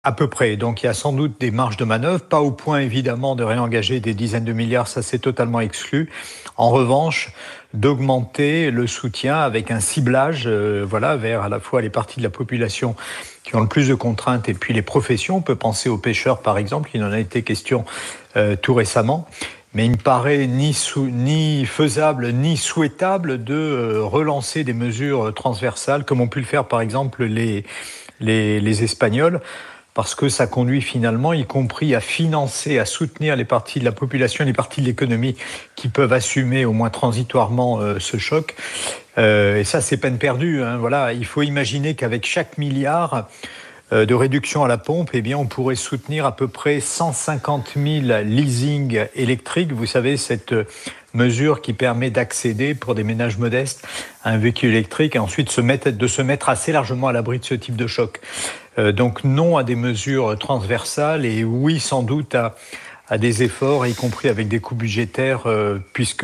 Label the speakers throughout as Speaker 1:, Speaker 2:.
Speaker 1: À peu près. Donc il y a sans doute des marges de manœuvre, pas au point évidemment de réengager des dizaines de milliards, ça c'est totalement exclu. En revanche, d'augmenter le soutien avec un ciblage vers à la fois les parties de la population qui ont le plus de contraintes et puis les professions. On peut penser aux pêcheurs par exemple, il en a été question tout récemment. Mais il me paraît ni faisable ni souhaitable de relancer des mesures transversales comme ont pu le faire par exemple les Espagnols, parce que ça conduit finalement, y compris à financer, à soutenir les parties de la population, les parties de l'économie qui peuvent assumer au moins transitoirement ce choc. Et ça, c'est peine perdue. Voilà, il faut imaginer qu'avec chaque milliard de réduction à la pompe, eh bien, on pourrait soutenir à peu près 150 000 leasing électriques. Vous savez, cette mesure qui permet d'accéder pour des ménages modestes à un véhicule électrique et ensuite de se mettre assez largement à l'abri de ce type de choc. Donc non à des mesures transversales et oui sans doute à des efforts, y compris avec des coûts budgétaires, puisque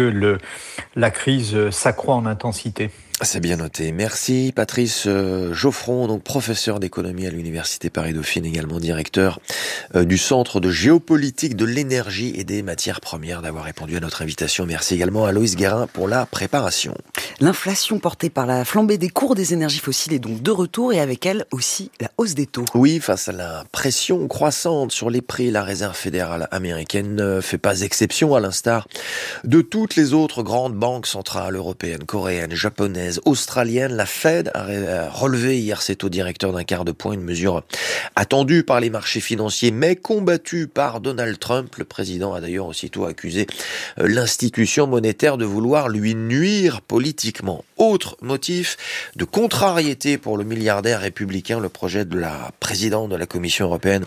Speaker 1: la crise s'accroît en intensité.
Speaker 2: C'est bien noté. Merci Patrice Geoffron, donc professeur d'économie à l'Université Paris-Dauphine, également directeur du Centre de géopolitique de l'énergie et des matières premières, d'avoir répondu à notre invitation. Merci également à Loïs Guérin pour la préparation.
Speaker 3: L'inflation portée par la flambée des cours des énergies fossiles est donc de retour et avec elle aussi la hausse des taux.
Speaker 2: Oui, face à la pression croissante sur les prix, la Réserve fédérale américaine ne fait pas exception, à l'instar de toutes les autres grandes banques centrales européennes, coréennes, japonaises, australienne. La Fed a relevé hier ses taux directeurs d'un quart de point, une mesure attendue par les marchés financiers mais combattue par Donald Trump. Le président a d'ailleurs aussitôt accusé l'institution monétaire de vouloir lui nuire politiquement. Autre motif de contrariété pour le milliardaire républicain, le projet de la présidente de la Commission européenne,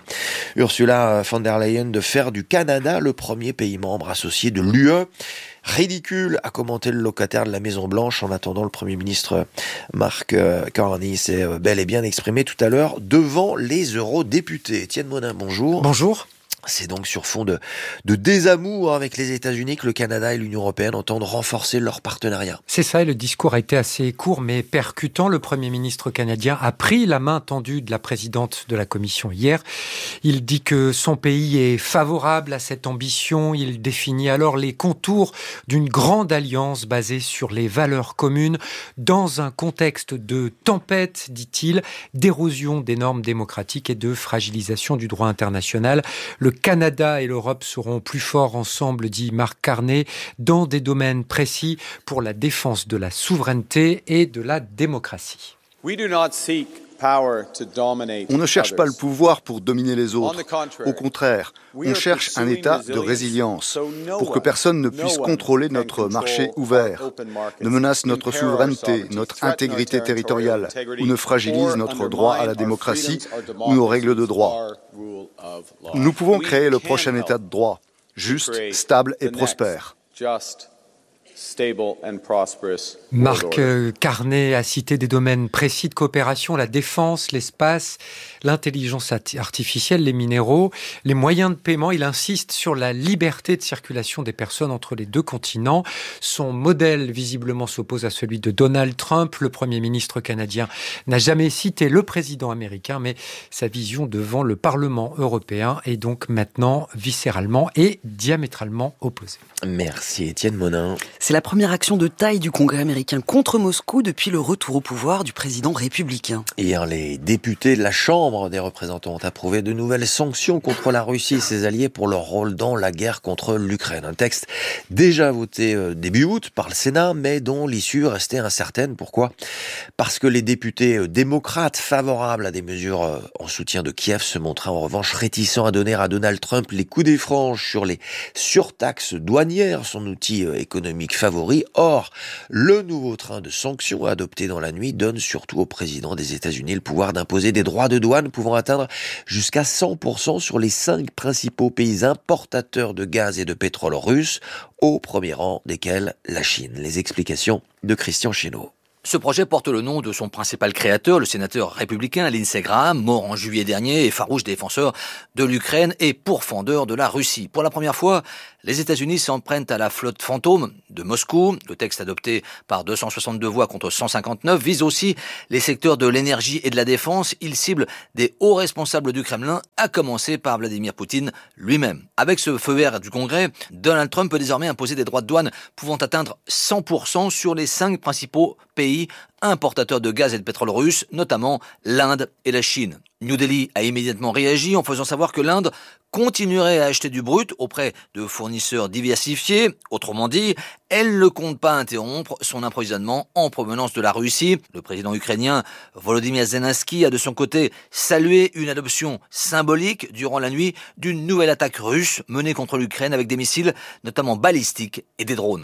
Speaker 2: Ursula von der Leyen, de faire du Canada le premier pays membre associé de l'UE. Ridicule, a commenté le locataire de la Maison-Blanche. En attendant, le Premier ministre Mark Carney s'est bel et bien exprimé tout à l'heure devant les eurodéputés. Étienne Monin, bonjour.
Speaker 4: Bonjour.
Speaker 2: C'est donc sur fond de désamour avec les États-Unis que le Canada et l'Union européenne entendent renforcer leur partenariat.
Speaker 4: C'est ça, et le discours a été assez court mais percutant. Le Premier ministre canadien a pris la main tendue de la présidente de la Commission hier. Il dit que son pays est favorable à cette ambition. Il définit alors les contours d'une grande alliance basée sur les valeurs communes dans un contexte de tempête, dit-il, d'érosion des normes démocratiques et de fragilisation du droit international. Le Canada et l'Europe seront plus forts ensemble, dit Mark Carney, dans des domaines précis pour la défense de la souveraineté et de la démocratie.
Speaker 5: On ne cherche pas le pouvoir pour dominer les autres. Au contraire, on cherche un état de résilience pour que personne ne puisse contrôler notre marché ouvert, ne menace notre souveraineté, notre intégrité territoriale ou ne fragilise notre droit à la démocratie ou nos règles de droit. Nous pouvons créer le prochain état de droit, juste, stable et prospère.
Speaker 4: Mark Carney a cité des domaines précis de coopération, la défense, l'espace, l'intelligence artificielle, les minéraux, les moyens de paiement. Il insiste sur la liberté de circulation des personnes entre les deux continents. Son modèle, visiblement, s'oppose à celui de Donald Trump. Le Premier ministre canadien n'a jamais cité le président américain, mais sa vision devant le Parlement européen est donc maintenant viscéralement et diamétralement opposée.
Speaker 2: Merci Étienne Monin.
Speaker 3: C'est la première action de taille du Congrès américain contre Moscou depuis le retour au pouvoir du président républicain.
Speaker 2: Hier, les députés de la Chambre des représentants ont approuvé de nouvelles sanctions contre la Russie et ses alliés pour leur rôle dans la guerre contre l'Ukraine. Un texte déjà voté début août par le Sénat, mais dont l'issue restait incertaine. Pourquoi ? Parce que les députés démocrates favorables à des mesures en soutien de Kiev se montraient en revanche réticents à donner à Donald Trump les coups des franges sur les surtaxes douanières, son outil économique favori. Or, le nouveau train de sanctions adopté dans la nuit donne surtout au président des États-Unis le pouvoir d'imposer des droits de douane pouvant atteindre jusqu'à 100% sur les 5 principaux pays importateurs de gaz et de pétrole russes, au premier rang desquels la Chine. Les explications de Christian Chénaud.
Speaker 6: Ce projet porte le nom de son principal créateur, le sénateur républicain Lindsey Graham, mort en juillet dernier et farouche défenseur de l'Ukraine et pourfendeur de la Russie. Pour la première fois, les États-Unis s'en prennent à la flotte fantôme de Moscou. Le texte adopté par 262 voix contre 159 vise aussi les secteurs de l'énergie et de la défense. Il cible des hauts responsables du Kremlin, à commencer par Vladimir Poutine lui-même. Avec ce feu vert du Congrès, Donald Trump peut désormais imposer des droits de douane pouvant atteindre 100% sur les 5 principaux pays importateurs de gaz et de pétrole russe, notamment l'Inde et la Chine. New Delhi a immédiatement réagi en faisant savoir que l'Inde continuerait à acheter du brut auprès de fournisseurs diversifiés. Autrement dit, elle ne compte pas interrompre son approvisionnement en provenance de la Russie. Le président ukrainien Volodymyr Zelensky a de son côté salué une adoption symbolique durant la nuit d'une nouvelle attaque russe menée contre l'Ukraine avec des missiles, notamment balistiques et des drones.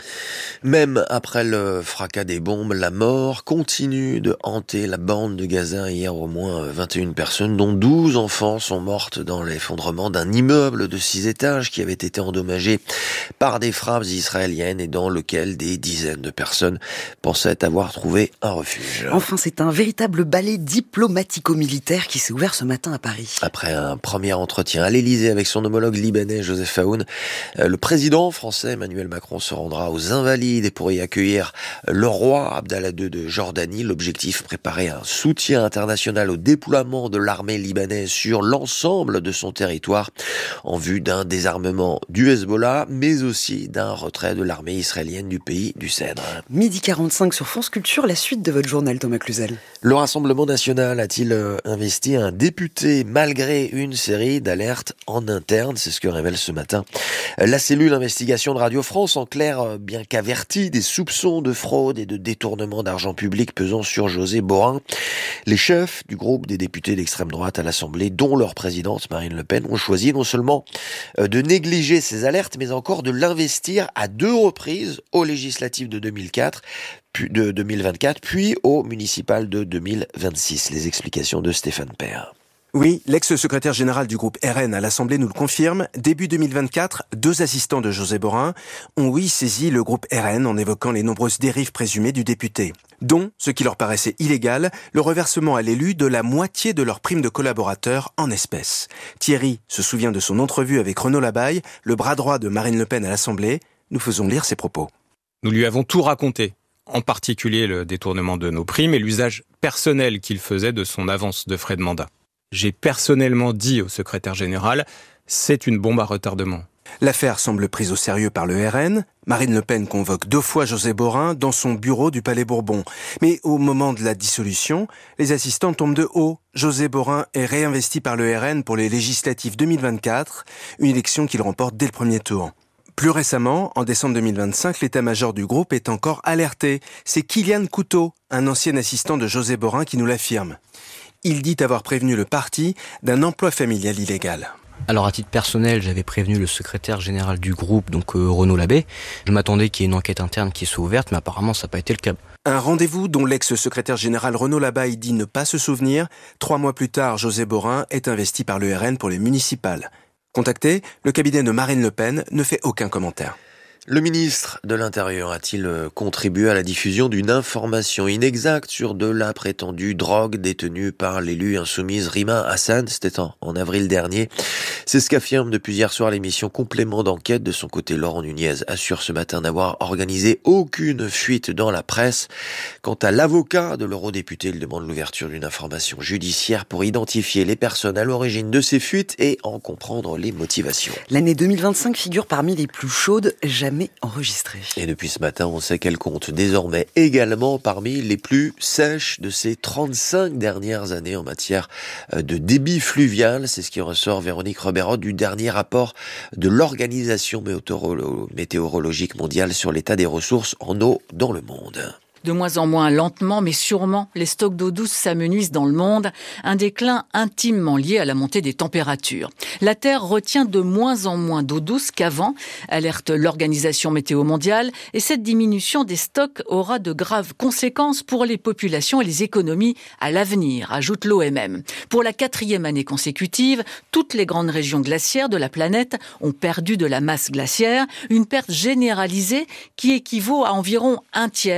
Speaker 2: Même après le fracas des bombes, la mort continue de hanter la bande de Gaza. Hier, au moins 21 personnes, dont 12 enfants, sont mortes dans l'effondrement d'un immeuble de 6 étages qui avait été endommagé par des frappes israéliennes et dans lequel des dizaines de personnes pensaient avoir trouvé un refuge.
Speaker 3: Enfin, c'est un véritable ballet diplomatico-militaire qui s'est ouvert ce matin à Paris.
Speaker 2: Après un premier entretien à l'Élysée avec son homologue libanais Joseph Aoun, le président français Emmanuel Macron se rendra aux Invalides et pour y accueillir le roi Abdallah II de Jordanie. L'objectif, préparer un soutien international au déploiement de l'armée libanaise sur l'ensemble de son territoire en vue d'un désarmement du Hezbollah, mais aussi d'un retrait de l'armée israélienne du pays du Cèdre.
Speaker 3: 12h45 sur France Culture, la suite de votre journal, Thomas Cluzel.
Speaker 2: Le Rassemblement national a-t-il investi un député malgré une série d'alertes en interne? C'est ce que révèle ce matin la cellule investigation de Radio France. En clair, bien qu'averti des soupçons de fraude et de détournement d'argent public pesant sur José Borin, les chefs du groupe des députés d'extrême droite à l'Assemblée, dont leur présidente Marine Le Pen, ont choisi non seulement de négliger ces alertes, mais encore de l'investir à 2 reprises aux législatives de 2024, de 2024, puis aux municipales de 2026. Les explications de Stéphane Père.
Speaker 7: Oui, l'ex-secrétaire général du groupe RN à l'Assemblée nous le confirme. Début 2024, 2 assistants de José Borin ont saisi le groupe RN en évoquant les nombreuses dérives présumées du député, dont, ce qui leur paraissait illégal, le reversement à l'élu de la moitié de leur prime de collaborateur en espèces. Thierry se souvient de son entrevue avec Renaud Labaille, le bras droit de Marine Le Pen à l'Assemblée. Nous faisons lire ses propos.
Speaker 8: Nous lui avons tout raconté, en particulier le détournement de nos primes et l'usage personnel qu'il faisait de son avance de frais de mandat. J'ai personnellement dit au secrétaire général, c'est une bombe à retardement.
Speaker 7: L'affaire semble prise au sérieux par le RN. Marine Le Pen convoque 2 fois José Borin dans son bureau du Palais Bourbon. Mais au moment de la dissolution, les assistants tombent de haut. José Borin est réinvesti par le RN pour les législatives 2024, une élection qu'il remporte dès le premier tour. Plus récemment, en décembre 2025, l'état-major du groupe est encore alerté. C'est Kylian Couteau, un ancien assistant de José Borin, qui nous l'affirme. Il dit avoir prévenu le parti d'un emploi familial illégal.
Speaker 9: Alors à titre personnel, j'avais prévenu le secrétaire général du groupe, donc Renaud Labaille. Je m'attendais qu'il y ait une enquête interne qui soit ouverte, mais apparemment ça n'a pas été le cas.
Speaker 7: Un rendez-vous dont l'ex-secrétaire général Renaud Labaille dit ne pas se souvenir. 3 mois plus tard, José Borin est investi par le RN pour les municipales. Contacté, le cabinet de Marine Le Pen ne fait aucun commentaire.
Speaker 2: Le ministre de l'Intérieur a-t-il contribué à la diffusion d'une information inexacte sur de la prétendue drogue détenue par l'élue insoumise Rima Hassan? C'était en avril dernier. C'est ce qu'affirme depuis hier soir l'émission Complément d'enquête. De son côté, Laurent Nunez assure ce matin n'avoir organisé aucune fuite dans la presse. Quant à l'avocat de l'eurodéputé, il demande l'ouverture d'une information judiciaire pour identifier les personnes à l'origine de ces fuites et en comprendre les motivations.
Speaker 3: L'année 2025 figure parmi les plus chaudes jamais enregistrées.
Speaker 2: Et depuis ce matin, on sait qu'elle compte désormais également parmi les plus sèches de ces 35 dernières années en matière de débit fluvial. C'est ce qui ressort, Véronique Reberod, du dernier rapport de l'Organisation météorologique mondiale sur l'état des ressources en eau dans le monde.
Speaker 10: De moins en moins lentement, mais sûrement, les stocks d'eau douce s'amenuisent dans le monde, un déclin intimement lié à la montée des températures. La Terre retient de moins en moins d'eau douce qu'avant, alerte l'Organisation météo mondiale, et cette diminution des stocks aura de graves conséquences pour les populations et les économies à l'avenir, ajoute l'OMM. Pour la 4e année consécutive, toutes les grandes régions glaciaires de la planète ont perdu de la masse glaciaire, une perte généralisée qui équivaut à environ un tiers des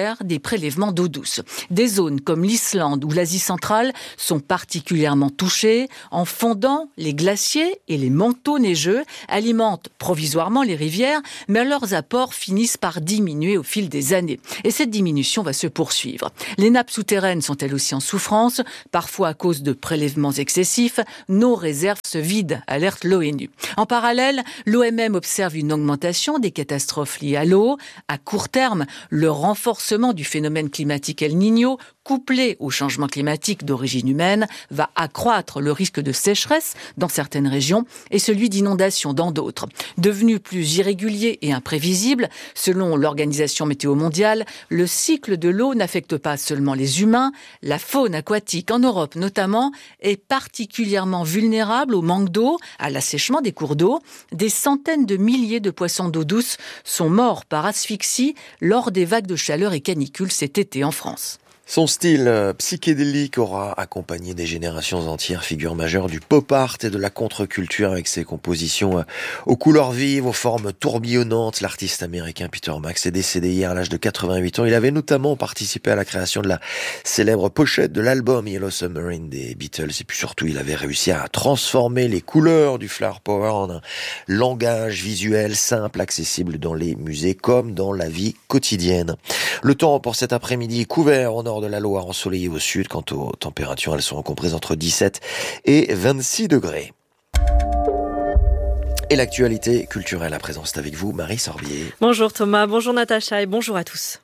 Speaker 10: prélèvement d'eau douce. Des zones comme l'Islande ou l'Asie centrale sont particulièrement touchées. En fondant, les glaciers et les manteaux neigeux alimentent provisoirement les rivières, mais leurs apports finissent par diminuer au fil des années. Et cette diminution va se poursuivre. Les nappes souterraines sont elles aussi en souffrance, parfois à cause de prélèvements excessifs. Nos réserves se vident, alerte l'ONU. En parallèle, l'OMM observe une augmentation des catastrophes liées à l'eau. À court terme, le renforcement du phénomène climatique El Niño, couplé au changement climatique d'origine humaine, va accroître le risque de sécheresse dans certaines régions et celui d'inondation dans d'autres. Devenu plus irrégulier et imprévisible, selon l'Organisation météo mondiale, le cycle de l'eau n'affecte pas seulement les humains. La faune aquatique, en Europe notamment, est particulièrement vulnérable au manque d'eau, à l'assèchement des cours d'eau. Des centaines de milliers de poissons d'eau douce sont morts par asphyxie lors des vagues de chaleur et canicules cet été en France.
Speaker 2: Son style psychédélique aura accompagné des générations entières, figure majeure du pop art et de la contre-culture avec ses compositions aux couleurs vives, aux formes tourbillonnantes. L'artiste américain Peter Max est décédé hier à l'âge de 88 ans. Il avait notamment participé à la création de la célèbre pochette de l'album Yellow Submarine des Beatles. Et puis surtout, il avait réussi à transformer les couleurs du Flower Power en un langage visuel simple, accessible dans les musées comme dans la vie quotidienne. Le temps pour cet après-midi couvert au nord de la Loire, ensoleillé au sud. Quant aux températures, elles seront comprises entre 17 et 26 degrés. Et l'actualité culturelle à présent, c'est avec vous, Marie Sorbier.
Speaker 11: Bonjour Thomas, bonjour Natacha et bonjour à tous.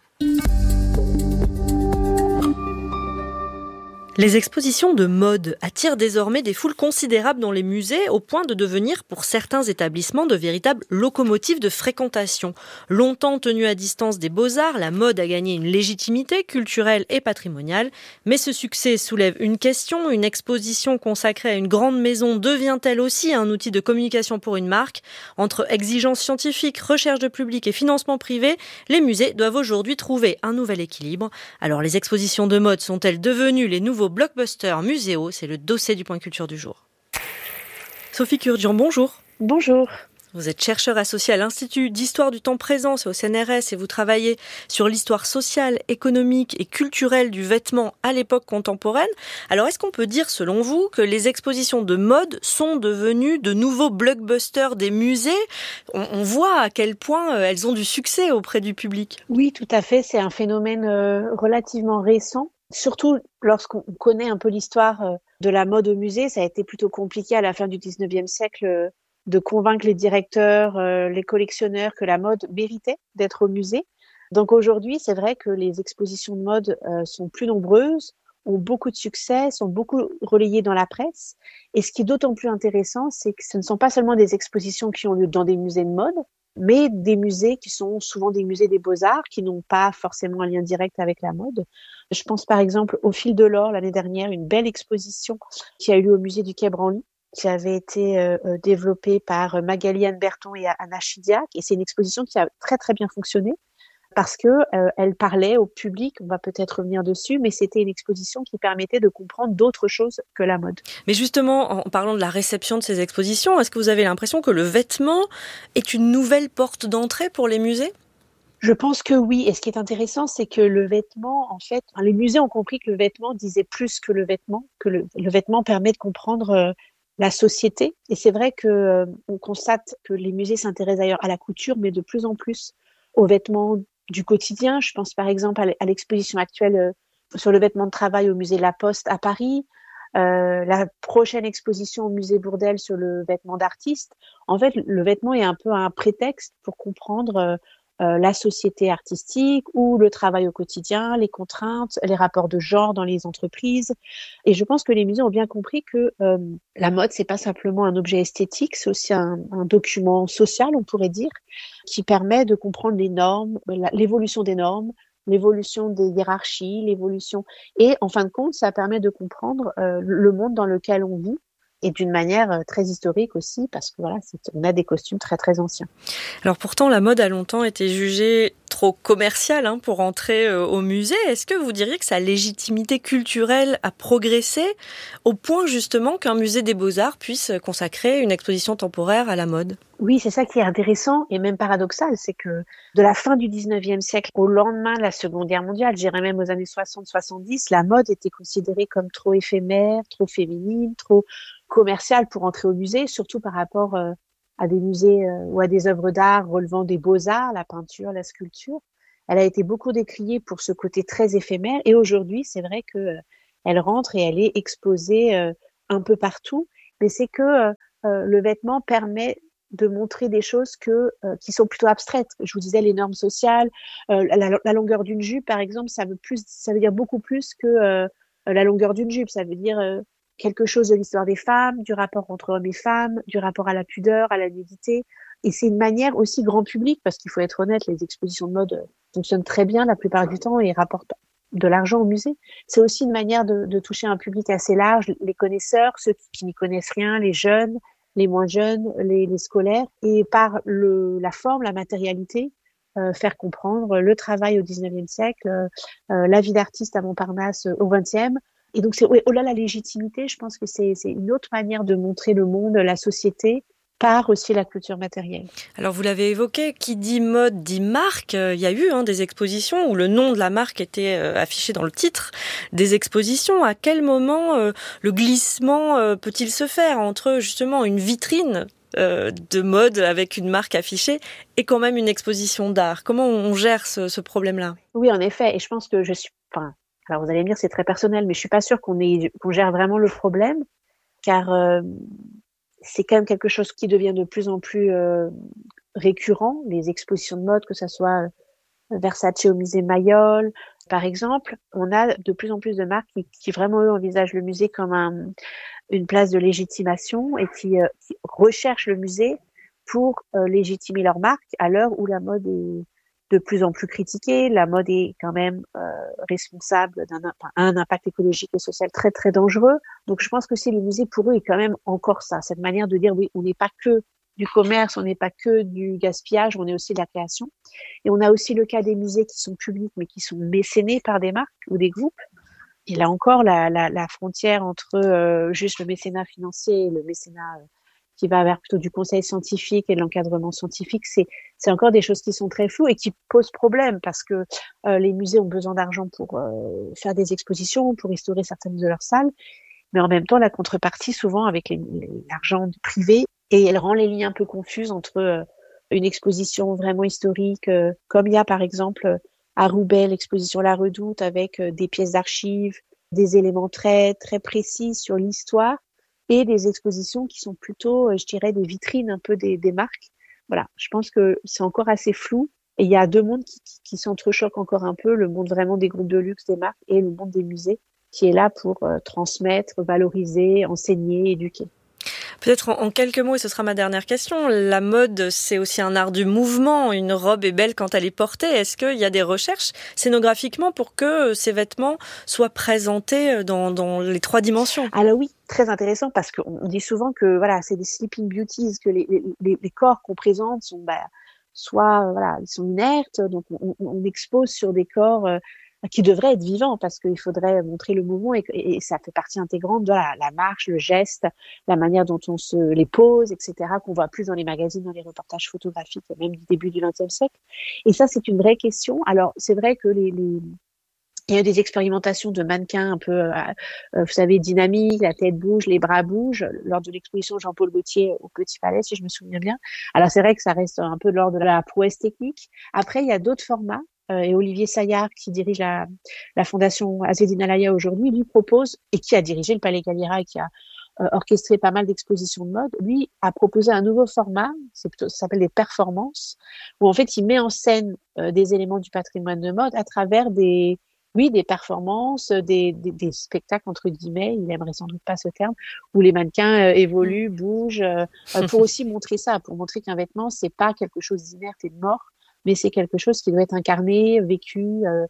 Speaker 11: Les expositions de mode attirent désormais des foules considérables dans les musées, au point de devenir pour certains établissements de véritables locomotives de fréquentation. Longtemps tenue à distance des beaux-arts, la mode a gagné une légitimité culturelle et patrimoniale. Mais ce succès soulève une question. Une exposition consacrée à une grande maison devient-elle aussi un outil de communication pour une marque ? Entre exigences scientifiques, recherche de public et financement privé, les musées doivent aujourd'hui trouver un nouvel équilibre. Alors les expositions de mode sont-elles devenues les nouveaux blockbusters muséaux? C'est le dossier du Point Culture du jour. Sophie Kurdian, bonjour.
Speaker 12: Bonjour.
Speaker 11: Vous êtes chercheur associé à l'Institut d'histoire du temps présent, c'est au CNRS, et vous travaillez sur l'histoire sociale, économique et culturelle du vêtement à l'époque contemporaine. Alors, est-ce qu'on peut dire, selon vous, que les expositions de mode sont devenues de nouveaux blockbusters des musées ? On voit à quel point elles ont du succès auprès du public.
Speaker 12: Oui, tout à fait. C'est un phénomène relativement récent. Surtout lorsqu'on connaît un peu l'histoire de la mode au musée, ça a été plutôt compliqué à la fin du 19e siècle de convaincre les directeurs, les collectionneurs que la mode méritait d'être au musée. Donc aujourd'hui, c'est vrai que les expositions de mode sont plus nombreuses, ont beaucoup de succès, sont beaucoup relayées dans la presse. Et ce qui est d'autant plus intéressant, c'est que ce ne sont pas seulement des expositions qui ont lieu dans des musées de mode, mais des musées qui sont souvent des musées des beaux-arts, qui n'ont pas forcément un lien direct avec la mode. Je pense par exemple au Fil de l'or l'année dernière, une belle exposition qui a eu lieu au musée du Quai Branly, qui avait été développée par Magali Anne Berton et Anna Chidiac. Et c'est une exposition qui a très très bien fonctionné parce que elle parlait au public, on va peut-être revenir dessus, mais c'était une exposition qui permettait de comprendre d'autres choses que la mode.
Speaker 11: Mais justement, en parlant de la réception de ces expositions, est-ce que vous avez l'impression que le vêtement est une nouvelle porte d'entrée pour les musées ?
Speaker 12: Je pense que oui. Et ce qui est intéressant, c'est que le vêtement, en fait, les musées ont compris que le vêtement disait plus que le vêtement, que le vêtement permet de comprendre la société. Et c'est vrai que on constate que les musées s'intéressent d'ailleurs à la couture, mais de plus en plus aux vêtements du quotidien. Je pense par exemple à l'exposition actuelle sur le vêtement de travail au musée de la Poste à Paris, la prochaine exposition au musée Bourdelle sur le vêtement d'artiste. En fait, le vêtement est un peu un prétexte pour comprendre la société artistique ou le travail au quotidien, les contraintes, les rapports de genre dans les entreprises. Et je pense que les musées ont bien compris que la mode, c'est pas simplement un objet esthétique, c'est aussi un document social, on pourrait dire, qui permet de comprendre les normes, l'évolution des normes, l'évolution des hiérarchies, l'évolution. Et en fin de compte, ça permet de comprendre le monde dans lequel on vit. Et d'une manière très historique aussi, parce que voilà, on a des costumes très très anciens.
Speaker 11: Alors pourtant, la mode a longtemps été jugée trop commercial pour entrer au musée. Est-ce que vous diriez que sa légitimité culturelle a progressé au point justement qu'un musée des Beaux-Arts puisse consacrer une exposition temporaire à la mode ?
Speaker 12: Oui, c'est ça qui est intéressant et même paradoxal, c'est que de la fin du 19e siècle au lendemain de la Seconde Guerre mondiale, je dirais même aux années 60-70, la mode était considérée comme trop éphémère, trop féminine, trop commerciale pour entrer au musée, surtout par rapport à des musées ou à des œuvres d'art relevant des beaux-arts, la peinture, la sculpture. Elle a été beaucoup décriée pour ce côté très éphémère et aujourd'hui, c'est vrai que elle rentre et elle est exposée un peu partout, mais c'est que le vêtement permet de montrer des choses qui sont plutôt abstraites. Je vous disais les normes sociales, la longueur d'une jupe par exemple, ça veut dire beaucoup plus que la longueur d'une jupe, ça veut dire quelque chose de l'histoire des femmes, du rapport entre hommes et femmes, du rapport à la pudeur, à la nudité. Et c'est une manière aussi grand public, parce qu'il faut être honnête, les expositions de mode fonctionnent très bien la plupart du temps et rapportent de l'argent au musée. C'est aussi une manière de toucher un public assez large, les connaisseurs, ceux qui n'y connaissent rien, les jeunes, les moins jeunes, les scolaires, et par la forme, la matérialité, faire comprendre le travail au 19e siècle, la vie d'artiste à Montparnasse au 20e. Et donc, au-delà de la légitimité, je pense que c'est une autre manière de montrer le monde, la société, par aussi la culture matérielle.
Speaker 11: Alors, vous l'avez évoqué, qui dit mode dit marque. Il y a eu des expositions où le nom de la marque était affiché dans le titre des expositions. À quel moment le glissement peut-il se faire entre justement une vitrine de mode avec une marque affichée et quand même une exposition d'art? Comment on gère ce problème-là?
Speaker 12: Oui, en effet. Et je pense que alors vous allez me dire c'est très personnel, mais je suis pas sûre qu'on gère vraiment le problème, car c'est quand même quelque chose qui devient de plus en plus récurrent, les expositions de mode, que ça soit Versace au musée Mayol, par exemple. On a de plus en plus de marques qui vraiment eux envisagent le musée comme une place de légitimation et qui recherchent le musée pour légitimer leur marque à l'heure où la mode est de plus en plus critiquée. La mode est quand même responsable un impact écologique et social très très dangereux. Donc je pense que le musée pour eux est quand même encore ça, cette manière de dire oui, on n'est pas que du commerce, on n'est pas que du gaspillage, on est aussi de la création. Et on a aussi le cas des musées qui sont publics mais qui sont mécénés par des marques ou des groupes. Et là encore, la frontière entre juste le mécénat financier et le mécénat qui va vers plutôt du conseil scientifique et de l'encadrement scientifique, c'est encore des choses qui sont très floues et qui posent problème parce que les musées ont besoin d'argent pour faire des expositions, pour restaurer certaines de leurs salles, mais en même temps, la contrepartie, souvent avec l'argent privé, et elle rend les lignes un peu confuses entre une exposition vraiment historique, comme il y a par exemple à Roubaix, l'exposition La Redoute, avec des pièces d'archives, des éléments très, très précis sur l'histoire, et des expositions qui sont plutôt, je dirais, des vitrines un peu des marques. Voilà, je pense que c'est encore assez flou. Et il y a deux mondes qui s'entrechoquent encore un peu, le monde vraiment des groupes de luxe, des marques, et le monde des musées, qui est là pour transmettre, valoriser, enseigner, éduquer.
Speaker 11: Peut-être en quelques mots, et ce sera ma dernière question, la mode, c'est aussi un art du mouvement. Une robe est belle quand elle est portée. Est-ce qu'il y a des recherches scénographiquement pour que ces vêtements soient présentés dans les 3 dimensions?
Speaker 12: Alors oui, très intéressant, parce qu'on dit souvent que voilà, c'est des sleeping beauties, que les corps qu'on présente sont soit ils sont inertes, donc on expose sur des corps qui devraient être vivants, parce qu'il faudrait montrer le mouvement et ça fait partie intégrante de la marche, le geste, la manière dont on se les pose, etc., qu'on voit plus dans les magazines, dans les reportages photographiques, même du début du XXe siècle. Et ça, c'est une vraie question. Alors, c'est vrai que il y a des expérimentations de mannequins un peu, vous savez, dynamiques, la tête bouge, les bras bougent, lors de l'exposition Jean-Paul Gaultier au Petit Palais, si je me souviens bien. Alors, c'est vrai que ça reste un peu de l'ordre de la prouesse technique. Après, il y a d'autres formats. Et Olivier Saillard, qui dirige la fondation Azzedine Alaïa aujourd'hui, lui propose, et qui a dirigé le Palais Galliera et qui a orchestré pas mal d'expositions de mode, lui a proposé un nouveau format, ça s'appelle des performances, où en fait il met en scène des éléments du patrimoine de mode à travers des performances, des spectacles entre guillemets, il aimerait sans doute pas ce terme, où les mannequins évoluent, bougent, pour aussi montrer ça, pour montrer qu'un vêtement c'est pas quelque chose d'inerte et de mort, mais c'est quelque chose qui doit être incarné, vécu,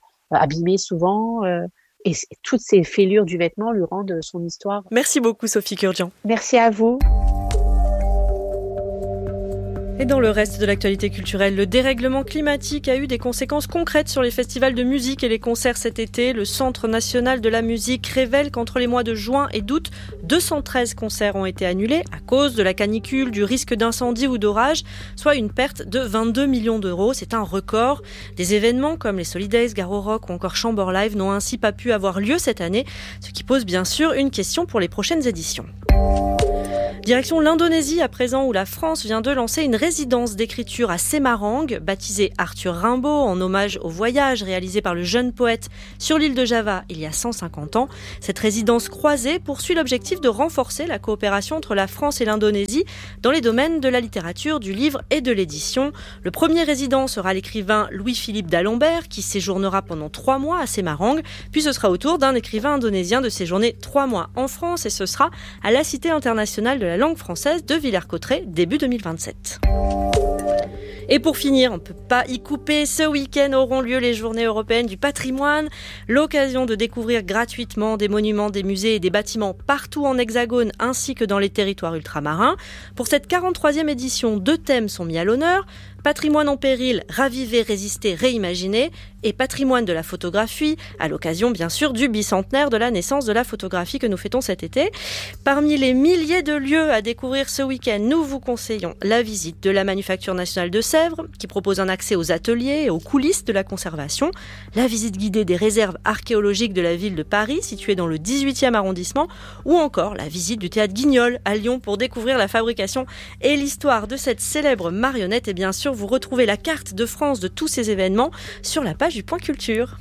Speaker 12: abîmé souvent, et toutes ces fêlures du vêtement lui rendent son histoire.
Speaker 11: Merci beaucoup Sophie Kurdian.
Speaker 12: Merci à vous.
Speaker 11: Et dans le reste de l'actualité culturelle, le dérèglement climatique a eu des conséquences concrètes sur les festivals de musique et les concerts cet été. Le Centre national de la musique révèle qu'entre les mois de juin et d'août, 213 concerts ont été annulés à cause de la canicule, du risque d'incendie ou d'orage, soit une perte de 22 millions d'euros. C'est un record. Des événements comme les Solidays, Garo Rock ou encore Chamber Live n'ont ainsi pas pu avoir lieu cette année, ce qui pose bien sûr une question pour les prochaines éditions. Direction l'Indonésie à présent, où la France vient de lancer une résidence d'écriture à Semarang, baptisée Arthur Rimbaud, en hommage au voyage réalisé par le jeune poète sur l'île de Java il y a 150 ans. Cette résidence croisée poursuit l'objectif de renforcer la coopération entre la France et l'Indonésie dans les domaines de la littérature, du livre et de l'édition. Le premier résident sera l'écrivain Louis-Philippe d'Alembert, qui séjournera pendant 3 mois à Semarang, puis ce sera au tour d'un écrivain indonésien de séjourner 3 mois en France, et ce sera à la Cité internationale de la langue française de Villers-Cotterêts, début 2027. Et pour finir, on ne peut pas y couper, ce week-end auront lieu les Journées européennes du patrimoine, l'occasion de découvrir gratuitement des monuments, des musées et des bâtiments partout en Hexagone ainsi que dans les territoires ultramarins. Pour cette 43e édition, 2 thèmes sont mis à l'honneur: patrimoine en péril, raviver, résister, réimaginer, et patrimoine de la photographie, à l'occasion bien sûr du bicentenaire de la naissance de la photographie que nous fêtons cet été. Parmi les milliers de lieux à découvrir ce week-end, nous vous conseillons la visite de la Manufacture nationale de Sèvres, qui propose un accès aux ateliers et aux coulisses de la conservation, la visite guidée des réserves archéologiques de la ville de Paris, située dans le 18e arrondissement, ou encore la visite du théâtre Guignol à Lyon pour découvrir la fabrication et l'histoire de cette célèbre marionnette. Et bien sûr, vous retrouvez la carte de France de tous ces événements sur la page du Point Culture.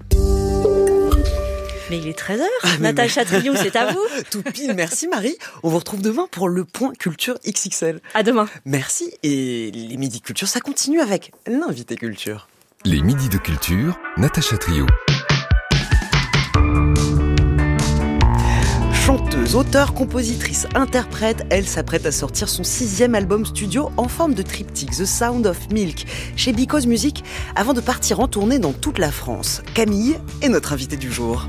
Speaker 11: Mais il est 13h, Natacha Triou, c'est à vous.
Speaker 3: Tout pile, merci Marie. On vous retrouve demain pour le Point Culture XXL.
Speaker 11: À demain.
Speaker 3: Merci, et les Midis Culture, ça continue avec l'invité culture.
Speaker 13: Les Midis de Culture, Natacha Triou.
Speaker 3: Chanteuse, auteure, compositrice, interprète, elle s'apprête à sortir son 6e album studio en forme de triptyque, The Sound of Milk, chez Because Music, avant de partir en tournée dans toute la France. Camille est notre invitée du jour.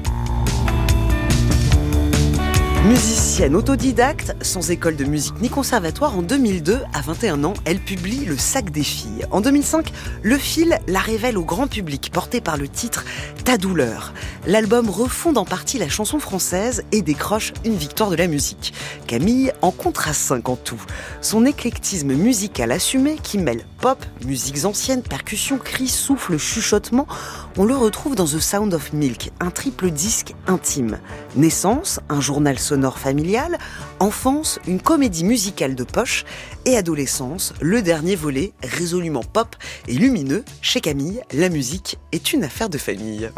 Speaker 3: Musicienne autodidacte, sans école de musique ni conservatoire, en 2002, à 21 ans, elle publie Le Sac des filles. En 2005, Le Fil la révèle au grand public, porté par le titre Ta douleur. L'album refonde en partie la chanson française et décroche une victoire de la musique. Camille en comptera 5 en tout. Son éclectisme musical assumé, qui mêle pop, musiques anciennes, percussions, cris, souffles, chuchotements, on le retrouve dans The Sound of Milk, un triple disque intime. Naissance, un journal sonore familial, enfance, une comédie musicale de poche, et adolescence, le dernier volet, résolument pop et lumineux. Chez Camille, la musique est une affaire de famille.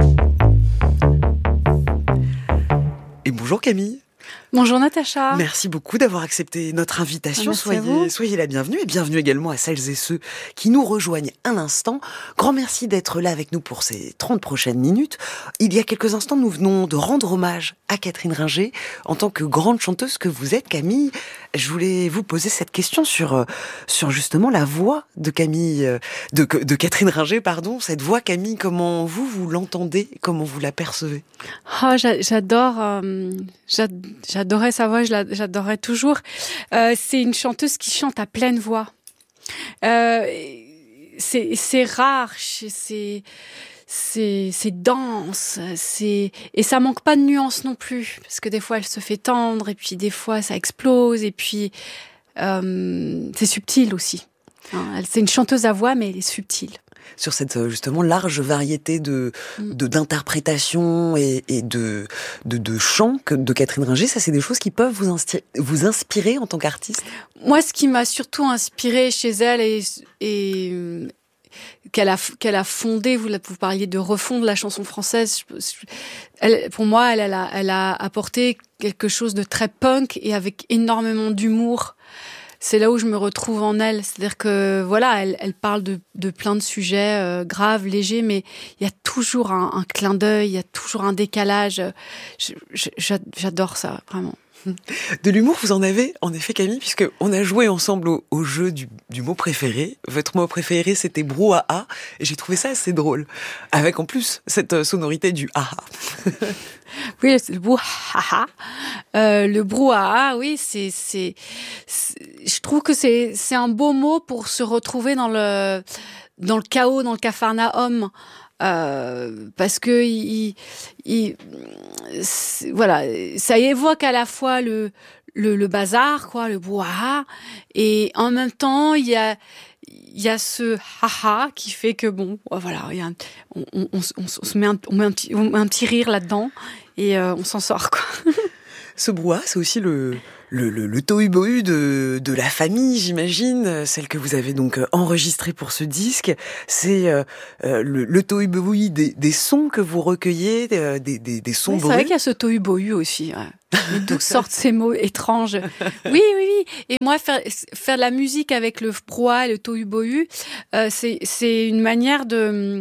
Speaker 3: Et bonjour Camille.
Speaker 14: Bonjour Natacha.
Speaker 3: Merci beaucoup d'avoir accepté notre invitation. Soyez la bienvenue, et bienvenue également à celles et ceux qui nous rejoignent à l'instant. Grand merci d'être là avec nous pour ces 30 prochaines minutes. Il y a quelques instants, nous venons de rendre hommage à Catherine Ringer. En tant que grande chanteuse que vous êtes, Camille, je voulais vous poser cette question sur justement la voix de Camille, de Catherine Ringer, pardon. Cette voix, Camille, comment vous l'entendez, comment vous la percevez?
Speaker 14: J'adorais sa voix, j'adorais toujours. C'est une chanteuse qui chante à pleine voix. C'est rare, c'est dense, et ça manque pas de nuances non plus, parce que des fois elle se fait tendre, et puis des fois ça explose, et puis c'est subtil aussi. C'est une chanteuse à voix, mais elle est subtile.
Speaker 3: Sur cette justement large variété d'interprétations et de chants de Catherine Ringer, ça c'est des choses qui peuvent vous inspirer en tant qu'artiste?
Speaker 14: Moi, ce qui m'a surtout inspirée chez elle et qu'elle a fondé, vous parliez de refondre la chanson française, pour moi elle a apporté quelque chose de très punk et avec énormément d'humour. C'est là où je me retrouve en elle, c'est-à-dire que voilà, elle parle de plein de sujets graves, légers, mais il y a toujours un clin d'œil, il y a toujours un décalage. J'adore ça, vraiment.
Speaker 3: De l'humour, vous en avez, en effet, Camille, puisque on a joué ensemble au jeu du mot préféré. Votre mot préféré, c'était brouhaha, et j'ai trouvé ça assez drôle. Avec, en plus, cette sonorité du aha.
Speaker 14: Oui, le brouhaha. Le brouhaha, oui, je trouve que c'est un beau mot pour se retrouver dans le chaos, dans le capharnaüm. Parce que voilà, ça évoque à la fois le bazar, quoi, le brouhaha, et en même temps il y a ce haha qui fait que bon, voilà, on met un petit rire là-dedans et on s'en sort, quoi.
Speaker 3: Ce brouhaha, c'est aussi le tohu-bohu de la famille, j'imagine, celle que vous avez donc enregistrée pour ce disque. C'est le tohu-bohu des sons que vous recueillez, des sons bruts.
Speaker 14: C'est vrai qu'il y a ce tohu-bohu aussi. Ouais. D'où sortent ces mots étranges. Oui. Et moi, faire de la musique avec le brouhaha et le tohu-bohu, c'est une manière de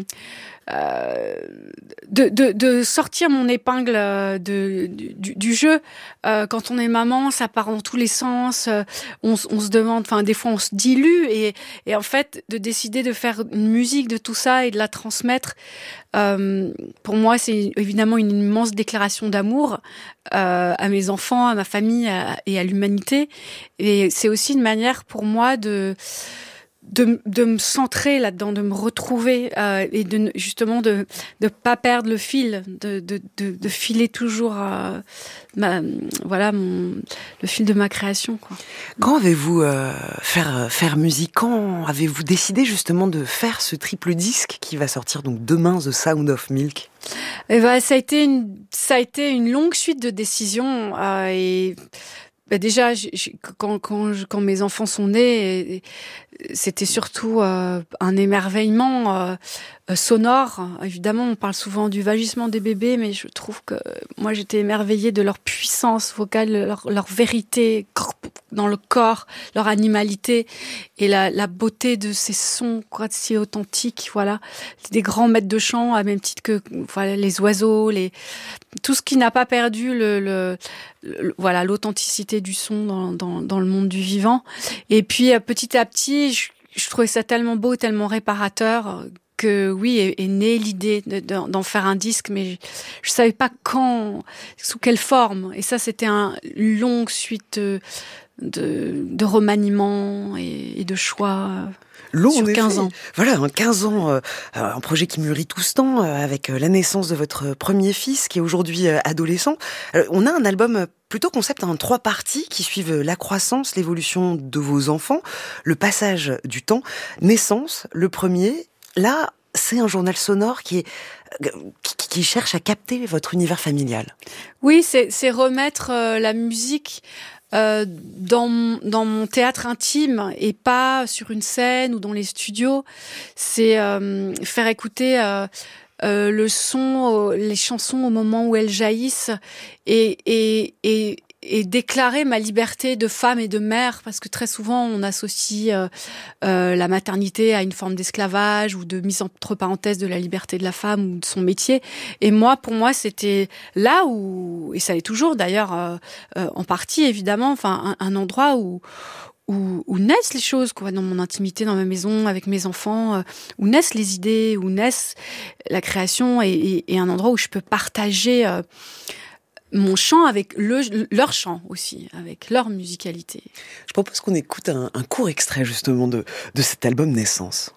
Speaker 14: sortir mon épingle du jeu. Quand on est maman, ça part dans tous les sens. On se demande, enfin des fois on se dilue et en fait de décider de faire une musique de tout ça et de la transmettre. Pour moi, c'est évidemment une immense déclaration d'amour à mes enfants, à ma famille et à l'humanité. Et c'est aussi une manière pour moi de me centrer là-dedans, de me retrouver et justement de pas perdre le fil, de filer toujours le fil de ma création, quoi.
Speaker 3: Quand avez-vous faire musique? Quand avez-vous décidé justement de faire ce triple disque qui va sortir donc demain, The Sound of Milk?
Speaker 14: Ça a été une longue suite de décisions et déjà, quand mes enfants sont nés, c'était surtout un émerveillement sonore. Évidemment, on parle souvent du vagissement des bébés, mais je trouve que moi, j'étais émerveillée de leur puissance vocale, leur vérité dans le corps, leur animalité et la beauté de ces sons, quoi, si authentiques. Voilà, des grands maîtres de chant, à même titre que voilà les oiseaux, tout ce qui n'a pas perdu l'authenticité du son dans le monde du vivant. Et puis petit à petit, je trouvais ça tellement beau, tellement réparateur que oui, est née l'idée d'en faire un disque, mais je savais pas quand, sous quelle forme. Et ça, c'était une longue suite de remaniements et de choix.
Speaker 3: Long,
Speaker 14: sur 15 ans.
Speaker 3: Voilà, 15 ans, un projet qui mûrit tout ce temps, avec la naissance de votre premier fils, qui est aujourd'hui adolescent. On a un album plutôt concept en 3 parties qui suivent la croissance, l'évolution de vos enfants, le passage du temps, naissance, le premier. Là, c'est un journal sonore qui cherche à capter votre univers familial.
Speaker 14: Oui, c'est remettre la musique dans mon théâtre intime et pas sur une scène ou dans les studios. C'est faire écouter le son, les chansons au moment où elles jaillissent et déclarer ma liberté de femme et de mère, parce que très souvent on associe la maternité à une forme d'esclavage ou de mise entre parenthèses de la liberté de la femme ou de son métier. Et pour moi, c'était là où, et ça l'est toujours d'ailleurs, en partie évidemment, enfin un endroit où naissent les choses, quoi, dans mon intimité, dans ma maison, avec mes enfants, où naissent les idées, où naissent la création, et un endroit où je peux partager mon chant avec leur chant aussi, avec leur musicalité.
Speaker 3: Je propose qu'on écoute un court extrait justement de cet album Naissance.